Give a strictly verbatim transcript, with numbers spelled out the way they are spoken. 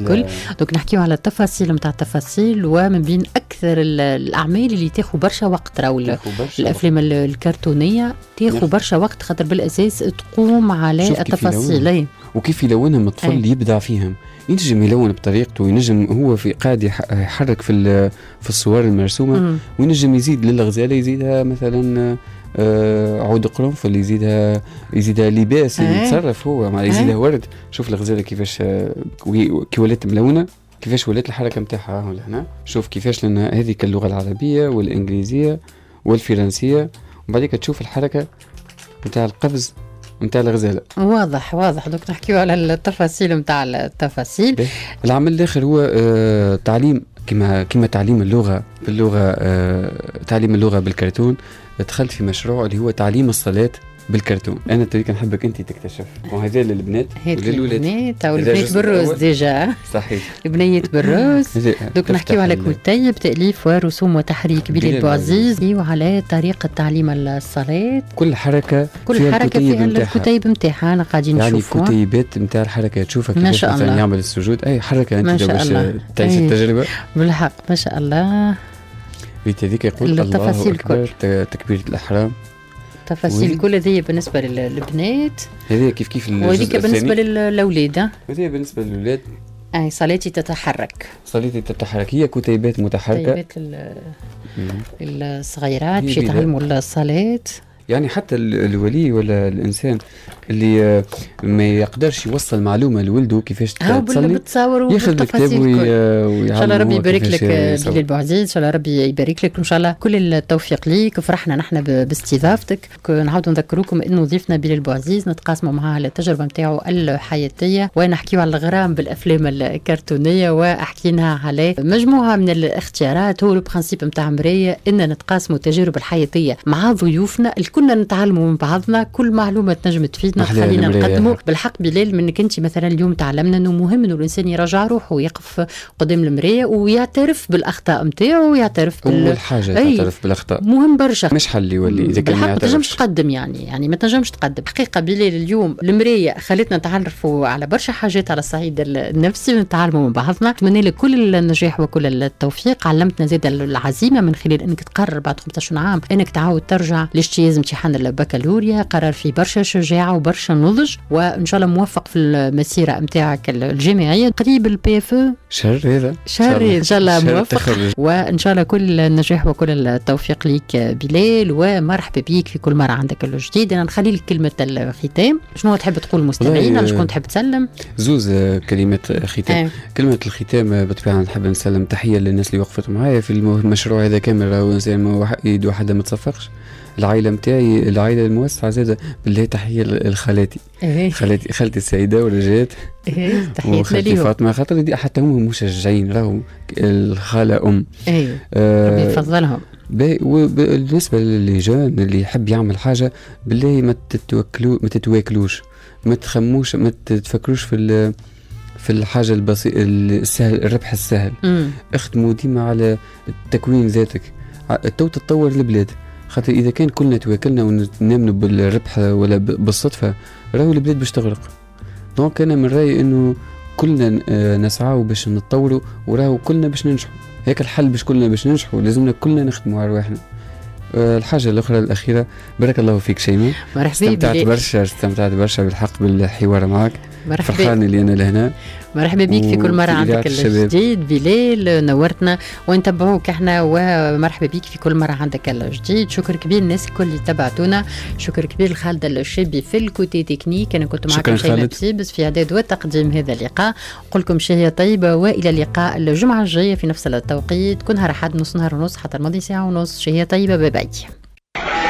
الكل. دونك نحكيو على التفاصيل نتاع التفاصيل، ومن بين اكثر الاعمال اللي تاخذ برشا وقت راهو الافلام الكرتونيه تاخذ برشا وقت، خاطر بالاساس تقوم على التفاصيل وكيف يلونهم الطفل اللي يبدع فيهم. ينجم يلون بطريقته، وينجم هو في قاعد يحرك في في الصور المرسومه مم. وينجم يزيد للغزاله يزيدها مثلا آه عود قرنفل، يزيدها يزيدها لباس يتصرف هو مع يزيدها ورد. شوف الغزاله كيفاش كي ولات ملونه، كيفاش ولات الحركه نتاعها هنا. شوف كيفاش، لان هذه اللغه العربيه والانجليزيه والفرنسيه، وبعديك تشوف الحركه نتاع القفز نتاع الغزاله. واضح واضح. دوك نحكيو على التفاصيل نتاع التفاصيل. العمل الاخر هو آه تعليم، كما كما تعليم اللغه باللغه آه تعليم اللغه بالكرتون. دخلت في مشروع اللي هو تعليم الصلاه بالكرتون. انا تريك نحبك انت تكتشف، وهذا للبنات وللولاد. البنات او البنات بالروز ديجا صحيح، البنيات بالروز. دوك نحكيو على كتيب تاليف ورسوم وتحريك بلال بوعزيز، وعلى طريقه تعليم الصلاه. كل حركه كل فيها حركه فيها الكتيب نتاعها. انا قاعدين نشوفوا يعني كتيبات نتاع الحركه، تشوفها كيفاش مثلا يعمل السجود. اي حركه انت باش تعيش التجربه بالحق. ما شاء الله. بيت هذيك يقول الله اكبر، تكبيره الاحرام، تفاصيل كل هذه بالنسبه للبنات. هذه كيف كيف وهذيك بالنسبه للاولاد. هذه بالنسبه للاولاد. اي صلاتي تتحرك، صلاتي تتحرك. هي كتيبات متحركه، كتيبات الصغيرات باش يتعلموا الصلاه. يعني حتى الولي ولا الانسان اللي ما يقدرش يوصل معلومه لولده كيفاش تصلي، ياخذ الكتاب ويعلمه. ان شاء الله ربي يبارك لك بلال بوعزيز، ان شاء الله ربي يبارك لك، وان شاء الله كل التوفيق ليك. فرحنا نحن باستضافتك. نعاودوا نذكروكم انه ضيفنا بلال بوعزيز نتقاسموا معاه على التجربه نتاعو الحياتيه، ونحكيوا على الغرام بالافلام الكرتونيه، واحكينا على مجموعه من الاختيارات. هو البرانسيب نتاع مرايه ان نتقاسموا التجارب الحياتيه مع ضيوفنا، كنا نتعلموا من بعضنا. كل معلومه تنجم تفيدنا خلينا نقدمه. بالحق بلال، منك انت مثلا اليوم تعلمنا انه مهم انه الانسان يراجع روحه ويقف قدام المرايه ويعترف بالاخطاء نتاعو، ويعترف بال اول حاجه يعترف بالاخطاء. مهم برشا، مش حل يولي اذا كان ما تنجمش تقدم. يعني يعني ما تنجمش تقدم حقيقه. بلال اليوم المرايه خلتنا نتعرفوا على برشا حاجات على الصعيد النفسي، ونتعلموا من بعضنا. نتمنى لك كل النجاح وكل التوفيق. علمتنا زيد العزيمه من خلال انك تقرر بعد خمسة عشر عام انك تعاود ترجع لاجتياز امتحان البكالوريا. قرار فيه برشا شجاعه وبرشا نضج، وان شاء الله موفق في المسيره نتاعك الجامعيه. قريب البي اف شهر هذا شهر ان شاء الله موفق، وان شاء الله كل النجاح وكل التوفيق ليك بلال، ومرحبا بيك في كل مره عندك الجديد. انا نخلي لك كلمه الختام. شنو تحب تقول مستمعين؟ على شكون تحب تسلم؟ زوز كلمات ختام. آه. كلمه الختام بطبيعه نحب نسلم تحيه للناس اللي وقفت معايا في المشروع هذا كامل. راهو انسان يد واحده ما تصفقش. العائله نتاعي العائله الموسعه زاده، بالله تحيه لخالاتي. إيه. خالتي خالتي السيده ورجات. إيه. تحياتنا ليهم. فاطمه خاطر دي حتى هم مشجعين، راهو الخاله ام. ايوه آه ربي يفضلهم. وبالنسبه للجان اللي يحب يعمل حاجه، بالله ما تتوكلوا ما تتواكلوش، ما تخموش، ما تفكروش في في الحاجه البسيطه السهل، الربح السهل. مم. اخدموا ديما على تكوين ذاتك. تو تتطور البلاد، خاطر اذا كان كلنا تواكلنا ونامنوا بالربح ولا بالصدفه، راهو البلاد باش تغرق. دونك انا من رايي انه كلنا نسعاو باش نتطوروا، وراهو كلنا باش ننجحوا. هيك الحل باش كلنا باش ننجحوا، لازمنا كلنا نخدموا على رواحنا. الحاجه الاخرى الاخيره، بارك الله فيك شيماء. مرحبا. استمتعت برشا استمتعت برشا بالحق بالحوار معك. فرحان اللي انا لهنا. مرحبا بك في كل مرة عندك الجديد بلال، نورتنا ونتبعوك احنا، ومرحبا بك في كل مرة عندك الجديد. شكر كبير الناس الكل اللي تبعتونا. شكر كبير لخالد الشابي في الكوتي تكنيك. انا كنت معكم شيماء بسيبس في اعداد وتقديم هذا اللقاء. نقول لكم شهية طيبة، والى اللقاء الجمعة الجاية في نفس التوقيت. كل نهار احد نص نهار ونص حتى الماضي ساعة ونص. شهية طيبة، باي باي.